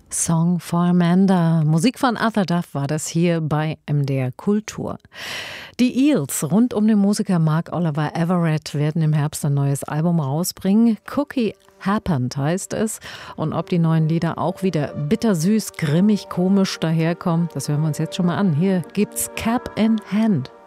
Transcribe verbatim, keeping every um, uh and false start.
Song for Amanda. Musik von Arthur Duff war das hier bei M D R Kultur. Die Eels rund um den Musiker Mark Oliver Everett werden im Herbst ein neues Album rausbringen. Cookie Happened heißt es. Und ob die neuen Lieder auch wieder bittersüß, grimmig, komisch daherkommen, das hören wir uns jetzt schon mal an. Hier gibt's Cap in Hand.